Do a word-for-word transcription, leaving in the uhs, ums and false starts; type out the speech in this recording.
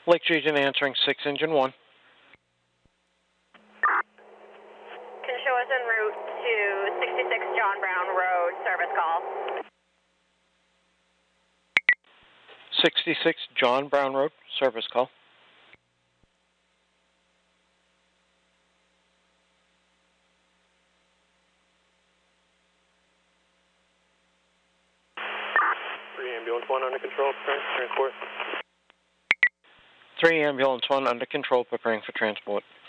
Lake Region answering six engine one. Can show us en route to sixty-six John Brown Road, service call. sixty-six John Brown Road, service call. three ambulance one under control, transport. three ambulance one under control, preparing for transport.